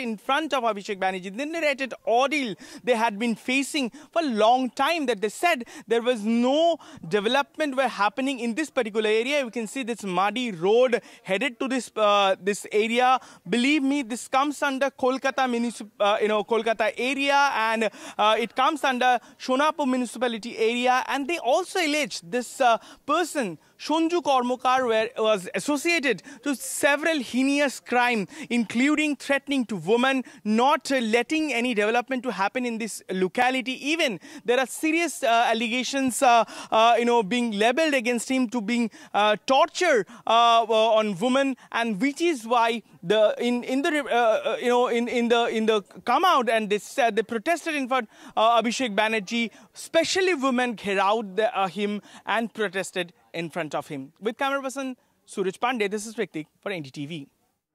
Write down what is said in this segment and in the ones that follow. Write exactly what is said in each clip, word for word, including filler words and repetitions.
in front of Abhishek Banerjee. The narrated ordeal they had been facing for a long time, that they said there was no development were happening in this particular area. We can see this muddy road headed to this uh, this area. Believe me, this comes under Kolkata municipal, uh, you know, Kolkata area, and uh, it comes under Shonapur municipality area. And they also allege this uh, person, Shonju Kormokar, were, was associated to several heinous crimes, including threatening to women, not uh, letting any development to happen in this locality. Even there are serious uh, allegations, uh, uh, you know, being labelled against him to being uh, torture uh, on women, and which is why the in in the uh, you know in in the in the come out and they said they protested in front uh, Abhishek Banerjee, especially women, gherao the, uh, him and protested in front of him. With camera person Suraj Pandey, this is Ritik for N D T V.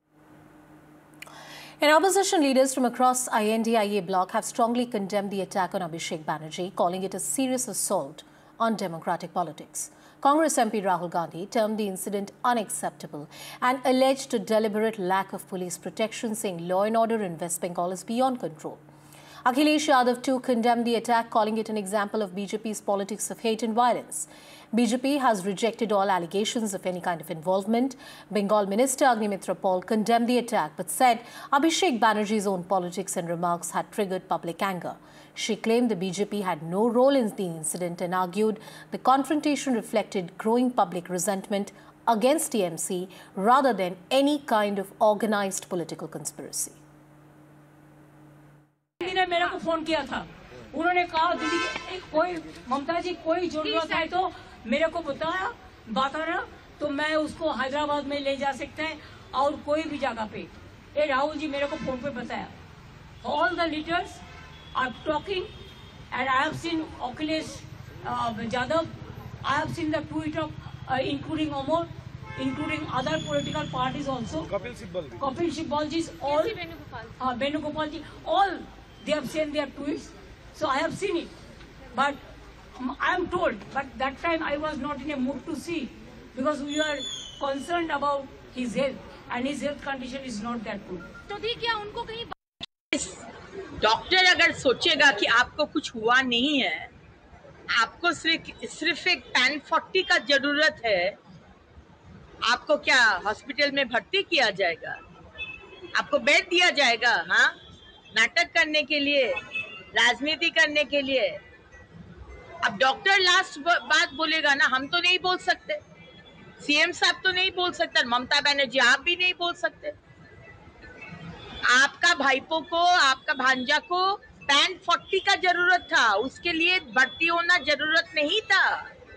And opposition leaders from across I N D I A bloc have strongly condemned the attack on Abhishek Banerjee, calling it a serious assault on democratic politics. Congress M P Rahul Gandhi termed the incident unacceptable and alleged a deliberate lack of police protection, saying law and order in West Bengal is beyond control. Akhilesh Yadav too condemned the attack, calling it an example of B J P's politics of hate and violence. B J P has rejected all allegations of any kind of involvement. Bengal Minister Agnimitra Paul condemned the attack but said Abhishek Banerjee's own politics and remarks had triggered public anger. She claimed the B J P had no role in the incident and argued the confrontation reflected growing public resentment against T M C rather than any kind of organized political conspiracy. ने मेरे को phone किया था, उन्होंने कहा दीदी कोई ममता जी कोई जरूरत है तो मेरे को बताया बताना तो मैं उसको हैदराबाद में ले जा सकते हैं और कोई भी जगह पे। ये राहुल जी मेरे को फोन पे बताया। All the leaders are talking and I have seen Akhilesh uh, Yadav, I have seen the tweet of uh, including Amor, including other political parties also. Kapil Sibal. Kapil Sibal ji, all uh, Venugopal ji, all they have sent their tweets. So I have seen it, but um, I am told. But that time I was not in a mood to see because we are concerned about his health and his health condition is not that good. तो दी क्या उनको कहीं doctor अगर सोचेगा कि आपको कुछ हुआ नहीं है, आपको सिर्फ सिर्फ एक पैन फोर्टी का जरूरत है, आपको क्या हॉस्पिटल में भर्ती किया जाएगा, आपको बेड दिया जाएगा? हाँ, नाटक करने के लिए, राजनीति करने के लिए। अब डॉक्टर लास्ट बात बोलेगा ना, हम तो नहीं बोल सकते, सीएम साहब तो नहीं बोल सकते, ममता बनर्जी आप भी नहीं बोल सकते। आपका भाईपो को, आपका भांजा को पैन फोर्टी का जरूरत था, उसके लिए भर्ती होना जरूरत नहीं था।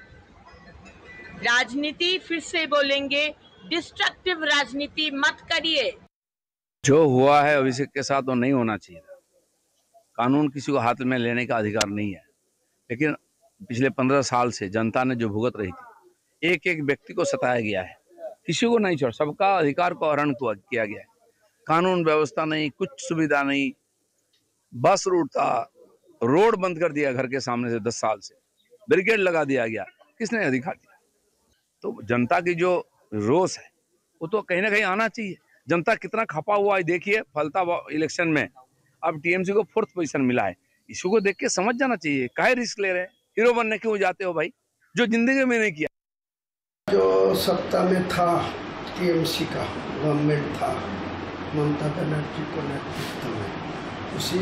राजनीति फिर से बोलेंगे, डिस्ट्रक्टिव राजनीति मत करिए। जो हुआ है अभिषेक के साथ वो नहीं होना चाहिए था। कानून किसी को हाथ में लेने का अधिकार नहीं है, लेकिन पिछले पंद्रह साल से जनता ने जो भुगत रही थी, एक एक व्यक्ति को सताया गया है, किसी को नहीं छोड़, सबका अधिकार को हरण किया गया है। कानून व्यवस्था नहीं, कुछ सुविधा नहीं, बस रूट था, रोड बंद कर दिया घर के सामने से, दस साल से बैरिकेड लगा दिया गया, किसने अधिकार दिया? तो जनता की जो रोष है वो तो कहीं ना कहीं आना चाहिए। जनता कितना खपा हुआ है देखिए, फलता इलेक्शन में अब टीएमसी को फोर्थ पोजीशन मिला है, इशू को देख के समझ जाना चाहिए। काहे रिस्क ले रहे हैं, हीरो बनने क्यों जाते हो भाई, जो जिंदगी में नहीं किया। जो सत्ता में था टीएमसी का गवर्नमेंट था, ममता बनर्जी को नेतृत्व में, उसी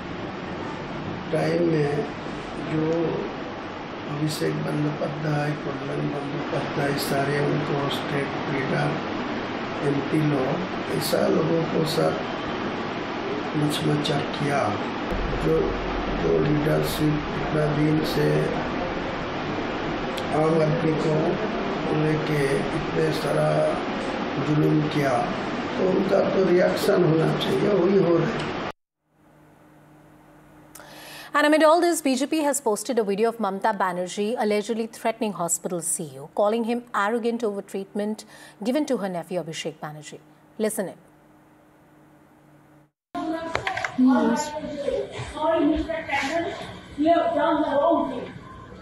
टाइम में जो अभिषेक बंदोपाध्याय, कल्याण बंदोपाध्याय, सारे उनको स्टेट लीडर, एमपी लोग, ऐसा लोगों को सर मचमचा किया। जो जो लीडरशिप इतना दिन से आम आदमी को लेके इतने सारा जुल्म किया, तो उनका तो रिएक्शन होना चाहिए, वही हो रहा है। And amid all this, B J P has posted a video of Mamta Banerjee allegedly threatening hospital C E O, calling him arrogant over treatment given to her nephew Abhishek Banerjee. Listen in. Yes. Sorry, Mister Tandon, you have done the wrong thing.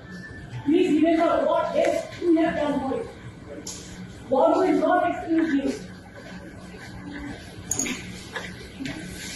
Please remember what else you have done for it. God will not excuse you.